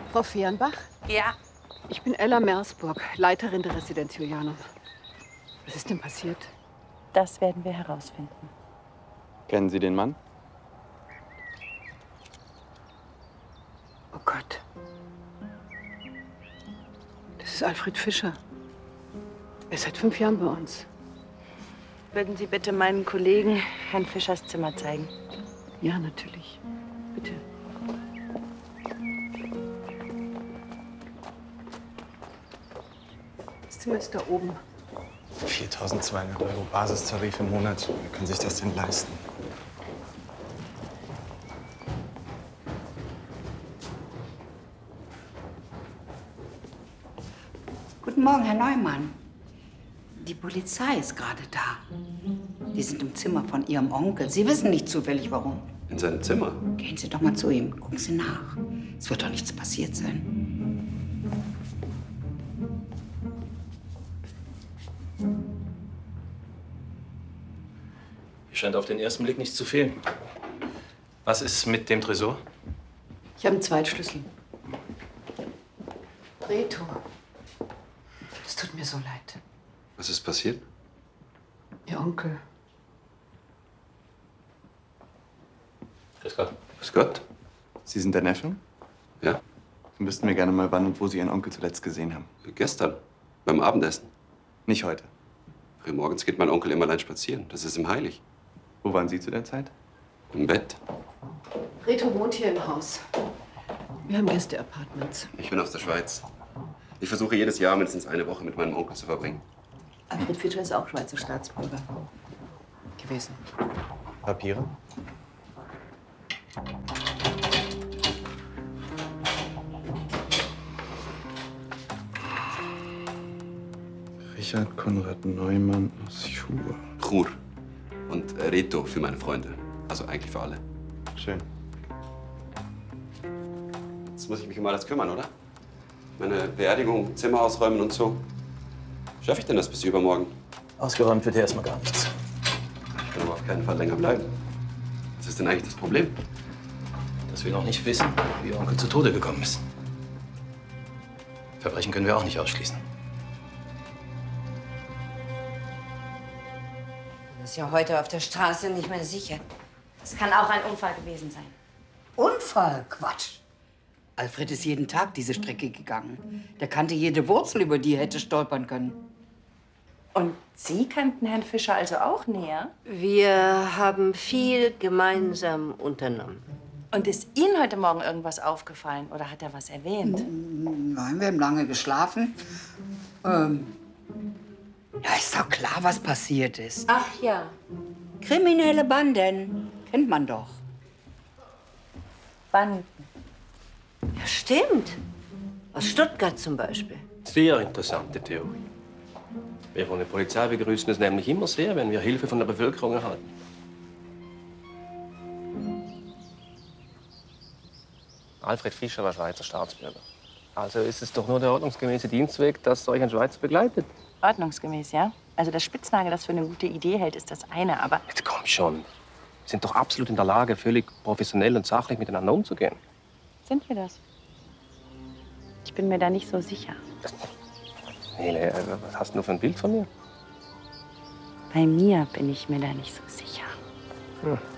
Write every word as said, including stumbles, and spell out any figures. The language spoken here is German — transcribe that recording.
Frau Fehrenbach? Ja. Ich bin Ella Meersburg, Leiterin der Residenz Julianum. Was ist denn passiert? Das werden wir herausfinden. Kennen Sie den Mann? Oh Gott. Das ist Alfred Fischer. Er ist seit fünf Jahren bei uns. Würden Sie bitte meinen Kollegen Herrn Fischers Zimmer zeigen? Ja, natürlich. Bitte. Das Zimmer ist da oben. viertausendzweihundert Euro Basistarif im Monat. Wer kann sich das denn leisten? Guten Morgen, Herr Neumann. Die Polizei ist gerade da. Die sind im Zimmer von Ihrem Onkel. Sie wissen nicht zufällig, warum. In seinem Zimmer? Gehen Sie doch mal zu ihm. Gucken Sie nach. Es wird doch nichts passiert sein. Hier scheint auf den ersten Blick nichts zu fehlen. Was ist mit dem Tresor? Ich habe einen Zweitschlüssel. Reto. Es tut mir so leid. Was ist passiert? Ihr Onkel. Grüß Gott. Grüß Gott. Sie sind der Neffe? Ja, Sie müssten mir gerne mal wann und wo Sie Ihren Onkel zuletzt gesehen haben. gestern. Beim Abendessen. Nicht heute. Früh morgens geht mein Onkel immer allein spazieren. Das ist ihm heilig. Wo waren Sie zu der Zeit? Im Bett. Reto wohnt hier im Haus. Wir haben Gäste-Apartments. Ich bin aus der Schweiz. Ich versuche jedes Jahr mindestens eine Woche mit meinem Onkel zu verbringen. Alfred Fischer ist auch Schweizer Staatsbürger gewesen. Papiere? Richard Konrad Neumann aus Chur. Chur. Und Reto für meine Freunde. Also eigentlich für alle. Schön. Jetzt muss ich mich um alles kümmern, oder? Meine Beerdigung, Zimmer ausräumen und so. Schaffe ich denn das bis übermorgen? Ausgeräumt wird hier erstmal gar nichts. Ich kann aber auf keinen Fall länger bleiben. Was ist denn eigentlich das Problem? Dass wir noch nicht wissen, wie Ihr Onkel zu Tode gekommen ist. Verbrechen können wir auch nicht ausschließen. Das ist ja heute auf der Straße nicht mehr sicher. Das kann auch ein Unfall gewesen sein. Unfall? Quatsch. Alfred ist jeden Tag diese Strecke gegangen. Der kannte jede Wurzel, über die er hätte stolpern können. Und Sie kannten Herrn Fischer also auch näher? Wir haben viel gemeinsam unternommen. Und ist Ihnen heute Morgen irgendwas aufgefallen oder hat er was erwähnt? Nein, wir haben lange geschlafen. Ähm, ja, ist doch klar, was passiert ist. Ach ja. Kriminelle Banden. Kennt man doch. Banden. Ja, stimmt. Aus Stuttgart zum Beispiel. Sehr interessante Theorie. Wir von der Polizei begrüßen es nämlich immer sehr, wenn wir Hilfe von der Bevölkerung erhalten. Alfred Fischer war Schweizer Staatsbürger. Also ist es doch nur der ordnungsgemäße Dienstweg, dass solch ein Schweizer begleitet. Ordnungsgemäß, ja? Also, dass Spitznagel das für eine gute Idee hält, ist das eine, aber... Jetzt komm schon. Wir sind doch absolut in der Lage, völlig professionell und sachlich miteinander umzugehen. Sind wir das? Ich bin mir da nicht so sicher. Nele, was hast du für ein Bild von mir? Bei mir bin ich mir da nicht so sicher. Hm.